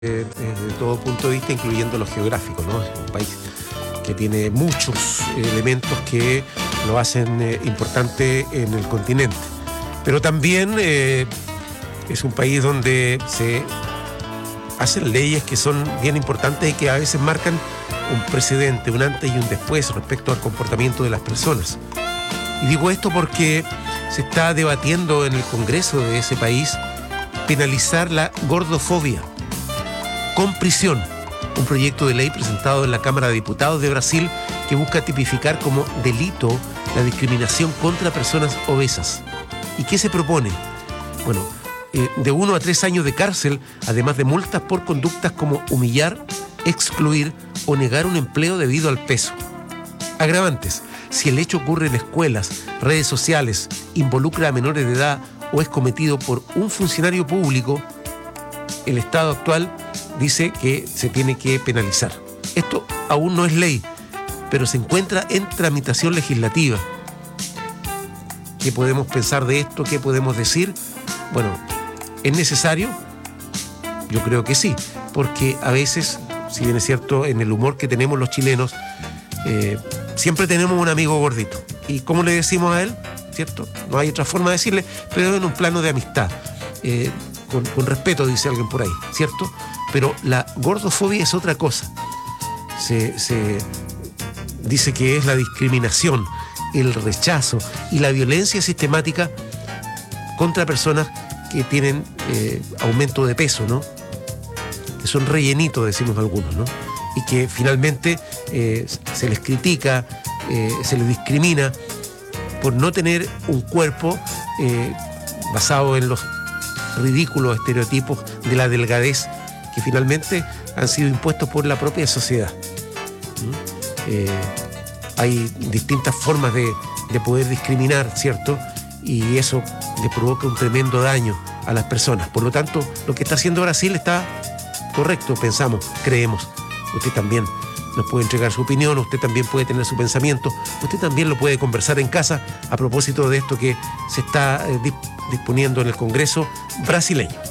desde todo punto de vista, incluyendo los geográficos, ¿no? Es un país que tiene muchos elementos que lo hacen importante en el continente. Pero también es un país donde se hacen leyes que son bien importantes y que a veces marcan un precedente, un antes y un después respecto al comportamiento de las personas. Y digo esto porque se está debatiendo en el Congreso de ese país penalizar la gordofobia con prisión, un proyecto de ley presentado en la Cámara de Diputados de Brasil que busca tipificar como delito la discriminación contra personas obesas. ¿Y qué se propone? Bueno, de 1 a 3 años de cárcel, además de multas por conductas como humillar, excluir o negar un empleo debido al peso. Agravantes: si el hecho ocurre en escuelas, redes sociales, involucra a menores de edad o es cometido por un funcionario público, el Estado actual dice que se tiene que penalizar. Esto aún no es ley, pero se encuentra en tramitación legislativa. ¿Qué podemos pensar de esto? ¿Qué podemos decir? Bueno, ¿es necesario? Yo creo que sí, porque a veces, si bien es cierto, en el humor que tenemos los chilenos, siempre tenemos un amigo gordito. ¿Y cómo le decimos a él? ¿Cierto? No hay otra forma de decirle, pero en un plano de amistad. Con respeto, dice alguien por ahí, ¿cierto? Pero la gordofobia es otra cosa. Se dice que es la discriminación, el rechazo y la violencia sistemática contra personas que tienen aumento de peso, ¿no? Que son rellenitos, decimos algunos, ¿no? Y que finalmente se les critica, se les discrimina por no tener un cuerpo basado en los ridículos estereotipos de la delgadez que finalmente han sido impuestos por la propia sociedad. Hay distintas formas de poder discriminar, ¿cierto? Y eso le provoca un tremendo daño a las personas. Por lo tanto, lo que está haciendo Brasil está correcto, pensamos, creemos. Usted también nos puede entregar su opinión, usted también puede tener su pensamiento, usted también lo puede conversar en casa a propósito de esto que se está disponiendo en el Congreso brasileño.